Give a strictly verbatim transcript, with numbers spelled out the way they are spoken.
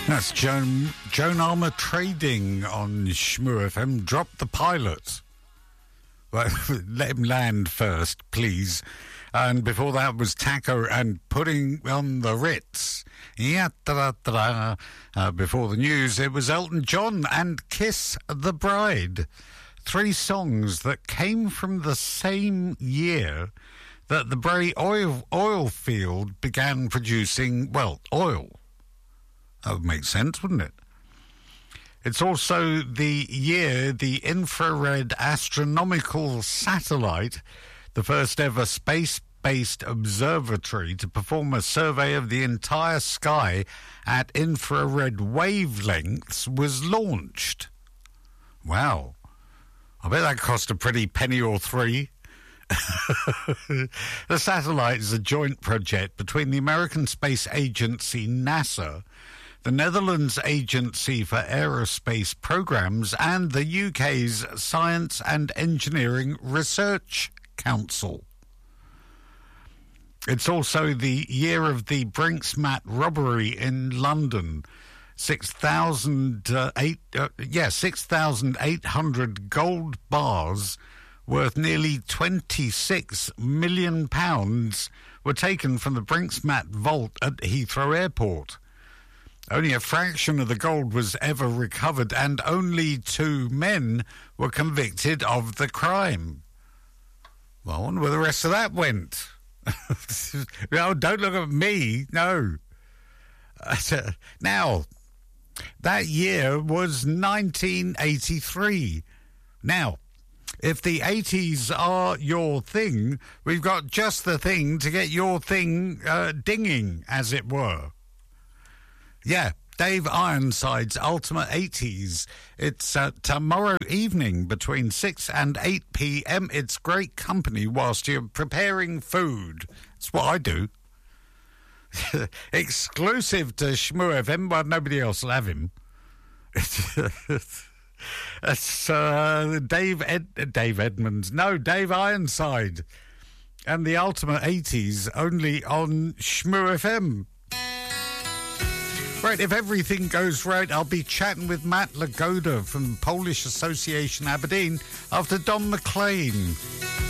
That's Joan, Joan Armour Trading on Shmoo F M. Drop the pilot. Well, let him land first, please. And before that was Taco and Putting on the Ritz. Yeah, da, da, da. Uh, before the news, it was Elton John and Kiss the Bride. Three songs that came from the same year that the Bray oil, oil field began producing, well, oil. That would make sense, wouldn't it? It's also the year the infrared astronomical satellite, the first ever space-based observatory to perform a survey of the entire sky at infrared wavelengths, was launched. Wow. I bet that cost a pretty penny or three. The satellite is a joint project between the American Space Agency, NASA, the Netherlands Agency for Aerospace Programs, and the U K's Science and Engineering Research Council. It's also the year of the Brinksmat robbery in London. Six thousand uh, eight, uh, yeah, six thousand eight hundred gold bars worth nearly twenty-six million pounds were taken from the Brinksmat vault at Heathrow Airport. Only a fraction of the gold was ever recovered, and only two men were convicted of the crime. Well, I wonder where the rest of that went. No, don't look at me. No. Uh, now, that year was nineteen eighty-three. Now, if the eighties are your thing, we've got just the thing to get your thing uh, dinging, as it were. Yeah, Dave Ironside's Ultimate eighties. It's uh, tomorrow evening between six and eight p.m. It's great company whilst you're preparing food. That's what I do. Exclusive to Shmoo F M, but nobody else will have him. It's uh, Dave Ed- Dave Edmonds. No, Dave Ironside. And the Ultimate eighties only on Shmoo F M. Right, if everything goes right, I'll be chatting with Matt Lagoda from Polish Association Aberdeen after Don McLean.